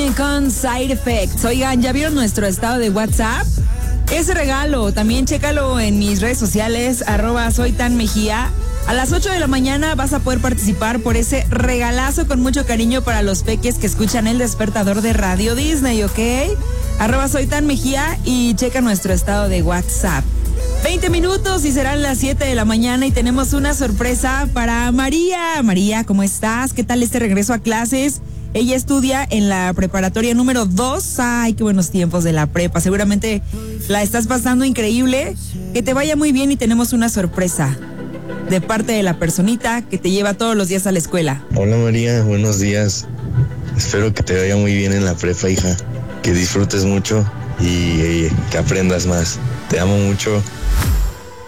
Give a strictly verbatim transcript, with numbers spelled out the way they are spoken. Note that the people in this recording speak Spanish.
Viene con Side Effects. Oigan, ¿ya vieron nuestro estado de WhatsApp? Ese regalo, también chécalo en mis redes sociales, arroba soy tan mejía. A las ocho de la mañana vas a poder participar por ese regalazo con mucho cariño para los peques que escuchan el despertador de Radio Disney, ¿ok? Arroba soy tan mejía y checa nuestro estado de WhatsApp. veinte minutos y serán las siete de la mañana y tenemos una sorpresa para María. María, ¿cómo estás? ¿Qué tal este regreso a clases? Ella estudia en la preparatoria número dos. Ay, qué buenos tiempos de la prepa. Seguramente la estás pasando increíble. Que te vaya muy bien y tenemos una sorpresa de parte de la personita que te lleva todos los días a la escuela. Hola María, buenos días. Espero que te vaya muy bien en la prepa, hija. Que disfrutes mucho y, y que aprendas más. Te amo mucho.